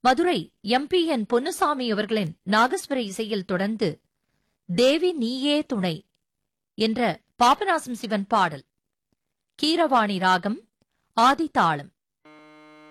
Madurai MP.N. Ponnusamy அவர்களின் நாகஸ்வர இசையில் தொடர்ந்து தேவி நீயே துணை என்ற பாபநாசம் சிவன் பாடல். கீரவாணி ராகம், ஆதி தாளம்.